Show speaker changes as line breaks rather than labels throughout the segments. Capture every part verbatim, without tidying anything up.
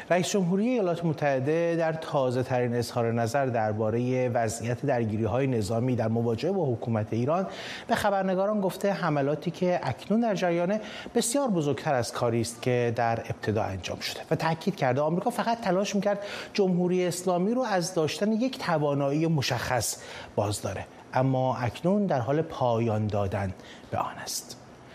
رئیس جمهوری ایالات متحده در تازه‌ترین اظهار نظر درباره وضعیت درگیری‌های نظامی در مواجهه با حکومت ایران به خبرنگاران گفته حملاتی که اکنون در جریانه بسیار بزرگتر از کاری است که در ابتدا انجام شده و تاکید کرده آمریکا فقط تلاش می‌کرد جمهوری اسلامی رو از داشتن یک توانایی مشخص بازداره، اما اکنون در حال پایان دادن به آن است.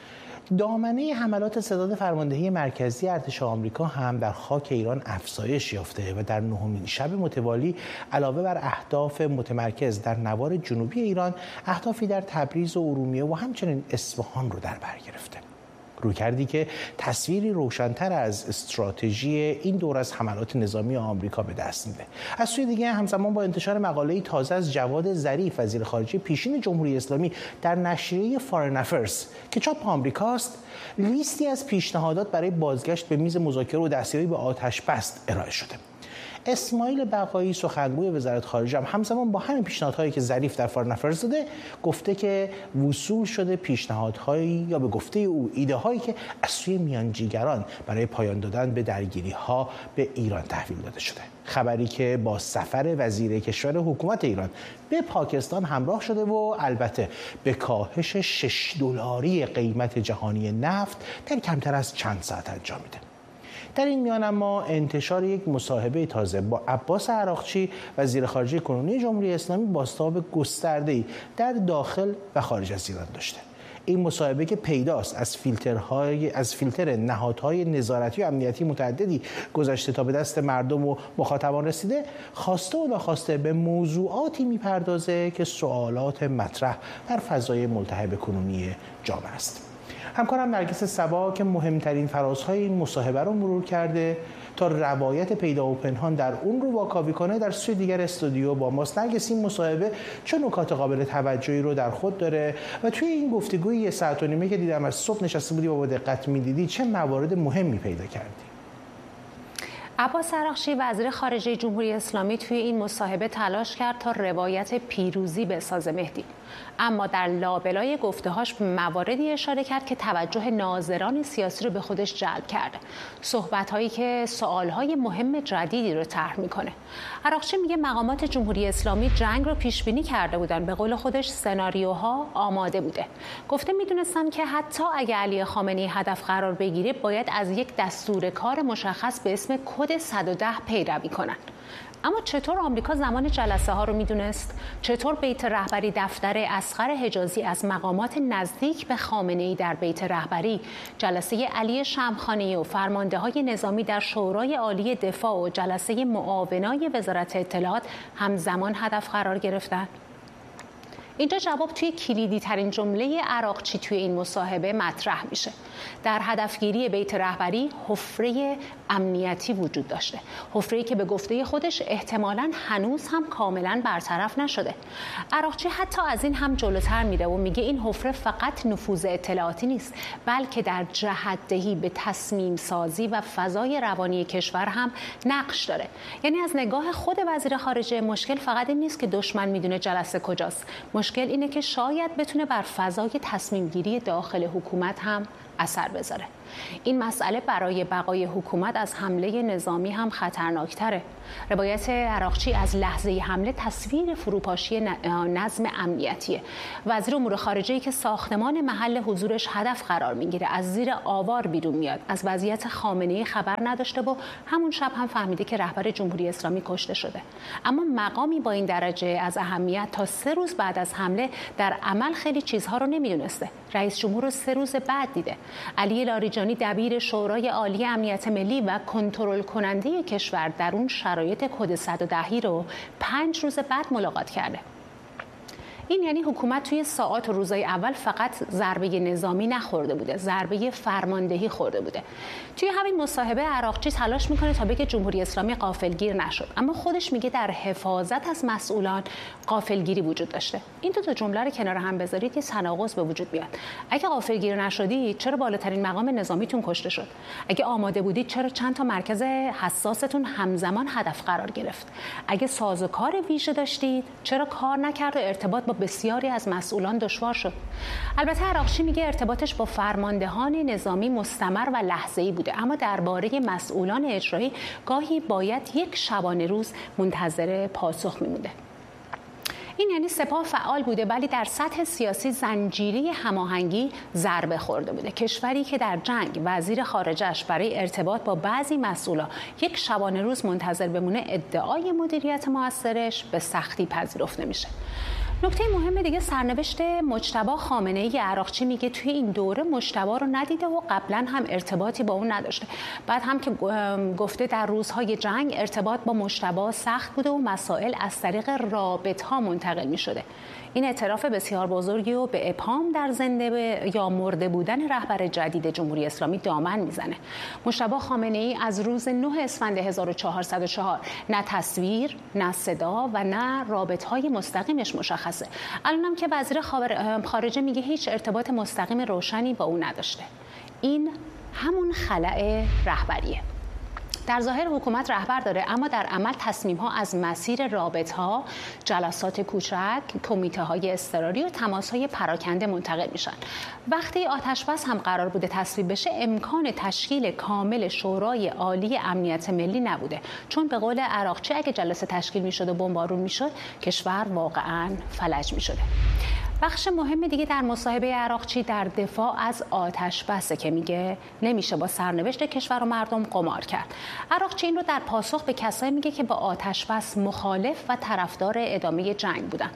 دامنه حملات ستاد فرماندهی مرکزی ارتش آمریکا هم در خاک ایران افزایش یافته و در نهمین شب متوالی علاوه بر اهداف متمرکز در نوار جنوبی ایران، اهدافی در تبریز و ارومیه و همچنین اصفهان رو در بر گرفته. رویکردی که تصویری روشن‌تر از استراتژی این دور از حملات نظامی آمریکا به دست میده. از سوی دیگه همزمان با انتشار مقاله‌ای تازه از جواد ظریف وزیر خارجه پیشین جمهوری اسلامی در نشریه فارن افرز که چاپ آمریکاست، لیستی از پیشنهادات برای بازگشت به میز مذاکره و دستیابی به آتش بس ارائه شده. اسماعیل بقایی سخنگوی وزارت خارجه هم همزمان با همین پیشنهادهایی که ظریف در فارن افرز داده گفته که وصول شده پیشنهادهایی یا به گفته او ایده هایی که از سوی میانجیگران برای پایان دادن به درگیری ها به ایران تحویل داده شده. خبری که با سفر وزیر کشور حکومت ایران به پاکستان همراه شده و البته به کاهش شش دلاری قیمت جهانی نفت در کمتر از چند ساعت انجام میده. در این میان اما انتشار یک مصاحبه تازه با عباس عراقچی وزیر خارجه کنونی جمهوری اسلامی بازتاب گسترده‌ای در داخل و خارج از ایران داشته. این مصاحبه که پیداست از فیلترهای از فیلتر نهادهای نظارتی و امنیتی متعددی گذشته تا به دست مردم و مخاطبان رسیده، خواسته و ناخواسته به موضوعاتی میپردازه که سوالات مطرح در فضای ملتهب کنونی جامعه است. همکارم نرگس صبا که مهمترین فرازهای این مصاحبه رو مرور کرده تا روایت پیدا و پنهان در اون رو واکاوی کنه، در سوی دیگر استودیو با ماست. نرگس، این مصاحبه چه نکات قابل توجهی رو در خود داره و توی این گفتگوی یه ساعت و نیمه که دیدم از صبح نشسته بودی و با دقت می‌دیدی چه موارد مهمی پیدا کردی؟
عباس عراقچی وزیر خارجه جمهوری اسلامی توی این مصاحبه تلاش کرد تا روایت پیروزی بسازه مهدی، اما در لابلای گفته‌هاش به مواردی اشاره کرد که توجه ناظران سیاسی رو به خودش جلب کرده. صحبت‌هایی که سوال‌های مهم جدیدی رو طرح می‌کنه. عراقچی میگه مقامات جمهوری اسلامی جنگ رو پیش بینی کرده بودن، به قول خودش سناریوها آماده بوده. گفته میدونستن که حتی اگه علی خامنه‌ای هدف قرار بگیره باید از یک دستور کار مشخص به اسم کد صد و ده پیروی کنن. اما چطور آمریکا زمان جلسه ها رو میدونست؟ چطور بیت رهبری دفتر اصغر حجازی از مقامات نزدیک به خامنه‌ای در بیت رهبری، جلسه علی شمخانیه و فرمانده های نظامی در شورای عالی دفاع و جلسه معاونای وزارت اطلاعات همزمان هدف قرار گرفتن؟ اینجا جواب توی کلیدی ترین جمله عراقچی توی این مصاحبه مطرح میشه. در هدفگیری بیت رهبری حفره امنیتی وجود داشته، حفره‌ای که به گفته خودش احتمالاً هنوز هم کاملاً برطرف نشده. عراقچی حتی از این هم جلوتر میره و میگه این حفره فقط نفوذ اطلاعاتی نیست، بلکه در جهت‌دهی به تصمیم سازی و فضای روانی کشور هم نقش داره. یعنی از نگاه خود وزیر خارجه مشکل فقط این نیست که دشمن میدونه جلسه کجاست، مشکل اینه که شاید بتونه بر فضای تصمیم گیری داخل حکومت هم اثر بذاره. این مسئله برای بقای حکومت از حمله نظامی هم خطرناکتره. روایت عراقچی از لحظه حمله تصویر فروپاشی نظم امنیتیه. وزیر امور خارجه‌ای که ساختمان محل حضورش هدف قرار میگیره از زیر آوار بیرون میاد، از وضعیت خامنه‌ای خبر نداشته و همون شب هم فهمیده که رهبر جمهوری اسلامی کشته شده. اما مقامی با این درجه از اهمیت تا سه روز بعد از حمله در عمل خیلی چیزها رو نمیدونسته. رئیس جمهور رو سه روز بعد دیده. علی لاریجانی دبیر شورای عالی امنیت ملی و کنترل کننده کشور در اون شرایط کد صد و ده رو پنج روز بعد ملاقات کرده. این یعنی حکومت توی ساعات و روزهای اول فقط ضربه نظامی نخورده بوده، ضربه فرماندهی خورده بوده. توی همین مصاحبه عراقچی تلاش میکنه تا بگه جمهوری اسلامی غافلگیر نشد، اما خودش میگه در حفاظت از مسئولان غافلگیری وجود داشته. این دو تا جمله رو کنار هم بذارید یه تناقض به وجود میاد. اگه غافلگیر نشدید چرا بالاترین مقام نظامیتون کشته شد؟ اگه آماده بودید چرا چند تا مرکز حساستون همزمان هدف قرار گرفت؟ اگه سازوکار ویژه داشتید چرا کار نکرد و ارتباط با بسیاری از مسئولان دشوار شد. البته عراقچی میگه ارتباطش با فرماندهان نظامی مستمر و لحظه‌ای بوده، اما درباره مسئولان اجرایی گاهی باید یک شبانه روز منتظر پاسخ میمونده. این یعنی سپاه فعال بوده ولی در سطح سیاسی زنجیره هماهنگی ضربه خورده بوده. کشوری که در جنگ وزیر خارجه‌اش برای ارتباط با بعضی مسئولا یک شبانه روز منتظر بمونه، ادعای مدیریت موثرش به سختی پذیرفته میشه. نکته مهم دیگه سرنوشت مجتبی خامنه‌ای. عراقچی میگه توی این دوره مجتبی رو ندیده و قبلا هم ارتباطی با اون نداشته. بعد هم که گفته در روزهای جنگ ارتباط با مجتبی سخت بوده و مسائل از طریق رابطه‌ها منتقل می‌شده. این اعتراف بسیار بزرگی و به ابهام در زنده یا مرده بودن رهبر جدید جمهوری اسلامی دامن میزنه. مجتبی خامنه‌ای از روز نه اسفند هزار و چهارصد و چهار نه تصویر، نه صدا و نه رابطه‌های مستقیمش مشخصه. الانم که وزیر خارجه میگه هیچ ارتباط مستقیم روشنی با او نداشته. این همون خلأ رهبریه. در ظاهر حکومت رهبر داره، اما در عمل تصمیم‌ها از مسیر رابطه‌ها، جلسات کوچک، کمیته‌های اضطراری و تماس‌های پراکنده منتقل میشن. وقتی آتش‌بس هم قرار بوده تصویب بشه، امکان تشکیل کامل شورای عالی امنیت ملی نبوده، چون به قول عراقچی اگه جلسه تشکیل میشد و بمبارون میشد، کشور واقعاً فلج میشده. بخش مهم دیگه در مصاحبه عراقچی در دفاع از آتش بسه که میگه نمیشه با سرنوشت کشور و مردم قمار کرد. عراقچی این رو در پاسخ به کسایی میگه که با آتش بس مخالف و طرفدار ادامه جنگ بودن.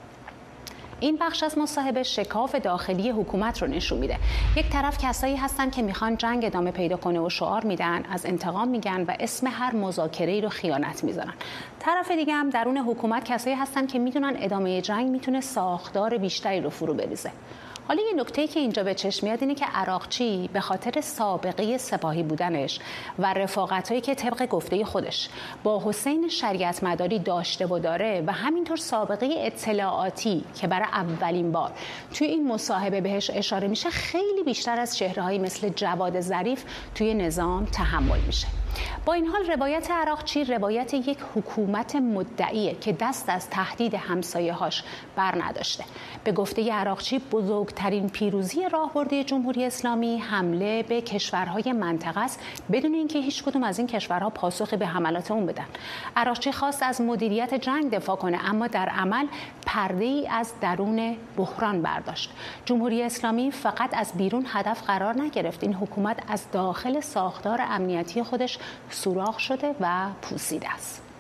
این بخش از مصاحبه شکاف داخلی حکومت رو نشون میده. یک طرف کسایی هستن که میخوان جنگ ادامه پیدا کنه و شعار میدن، از انتقام میگن و اسم هر مذاکره‌ای رو خیانت میذارن. طرف دیگه هم درون حکومت کسایی هستن که میدونن ادامه جنگ میتونه ساختار بیشتری رو فرو بریزه. حالا یه نکته‌ای که اینجا به چشم میاد اینه که عراقچی به خاطر سابقه سپاهی بودنش و رفاقتایی که طبق گفته خودش با حسین شریعت مداری داشته و داره و همینطور سابقه اطلاعاتی که برای اولین بار توی این مصاحبه بهش اشاره میشه، خیلی بیشتر از چهره‌هایی مثل جواد ظریف توی نظام تحمل میشه. با این حال روایت عراقچی روایت یک حکومت مدعیه که دست از تهدید همسایه‌هاش بر نداشته. به گفته عراقچی بزرگترین پیروزی راهبردی جمهوری اسلامی حمله به کشورهای منطقه است بدون اینکه هیچ کدوم از این کشورها پاسخی به حملات اون بدن. عراقچی خواست از مدیریت جنگ دفاع کنه، اما در عمل پرده‌ای از درون بحران برداشت. جمهوری اسلامی فقط از بیرون هدف قرار نگرفت، این حکومت از داخل ساختار امنیتی خودش سوراخ شده و پوسیده است.